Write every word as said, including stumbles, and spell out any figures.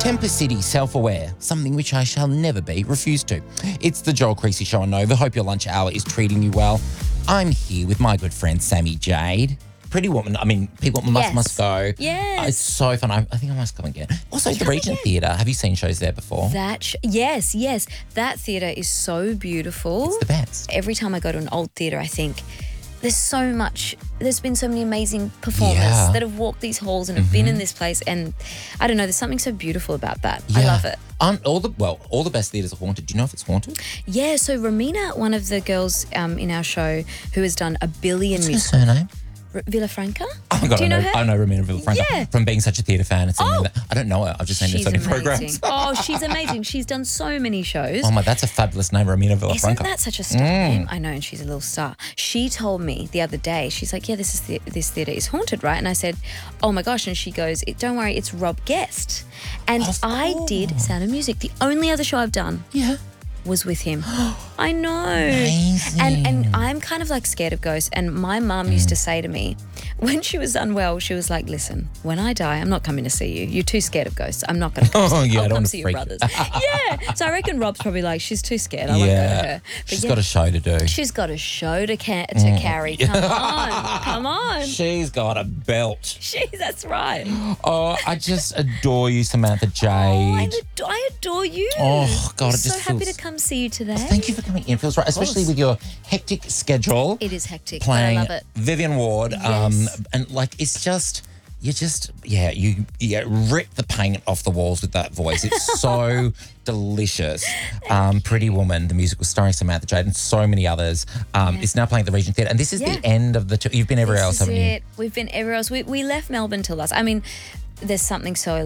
Temper City, self-aware, something which I shall never be, refused to. It's the Joel Creasy Show on Nova. Hope your lunch hour is treating you well. I'm here with my good friend Sammy Jade. Pretty Woman. I mean, people must Yes. must go. Yes. Uh, it's so fun. I, I think I must come again. Also, the Come Regent again. Theatre. Have you seen shows there before? That sh- yes, yes. That theatre is so beautiful. It's the best. Every time I go to an old theatre, I think there's so much. There's been so many amazing performers Yeah. Mm-hmm. that have walked these halls and have been in this place, and I don't know. There's something so beautiful about that. I love it. Um, all the well, all the best theatres are haunted. Do you know if it's haunted? Yeah. So Romina, one of the girls um, in our show, who has done a billion What's her musicals. surname? R- Villafranca. Oh my God, Do you I know know, her? I know Romina Villafranca Yeah. from being such a theatre fan. And singing Oh. that. I don't know her. I've just seen her She's so many amazing. programs. Oh, she's amazing. She's done so many shows. Oh my, that's a fabulous name, Romina Isn't Villafranca. that such a star name? I know, and she's a little star. She told me the other day, she's like, yeah, this is the, this theatre is haunted, right? And I said, oh my gosh. And she goes, "It- don't worry, it's Rob Guest. And Of I did Sound of Music. The only other show I've done Yeah. was with him. I know. Amazing. And and I'm kind of like scared of ghosts. And my mum used to Mm. say to me, when she was unwell, she was like, listen, when I die, I'm not coming to see you. You're too scared of ghosts. I'm not going to come Oh, see you. yeah, I I'll don't come wanna see your freak brothers. Yeah. So I reckon Rob's probably like, she's too scared. I won't go to Yeah. her. But She's yeah, got a show to do. she's got a show to, ca- to carry. Come on. Come on. She's got a belt. She, that's right. Oh, I just adore you, Samantha Jade. Oh, I, adore, I adore you. Oh, God, I'm it so just happy feels- to come see you today. Thank you for coming in. It feels right, especially course. with your hectic schedule. It is hectic, but Playing I love it. Vivian Ward. Um, Yes. and like, it's just, you just, yeah, you, you rip the paint off the walls with that voice. It's so delicious. Um, Pretty Woman, the musical starring Samantha Jade and so many others, um, Yeah. is now playing at the Regent Theatre. And this is Yeah. the end of the tour. You've been everywhere else, This is haven't you? it. We've been everywhere else. We, we left Melbourne till last. I mean, there's something so